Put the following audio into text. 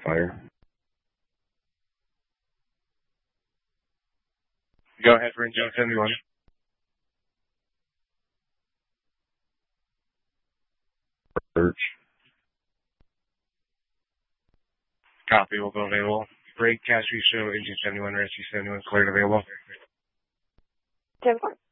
fire. Go ahead for engine 71. Search. Copy, will go available. Break, cash show, engine 71, rescue 71, cleared available. 10-4.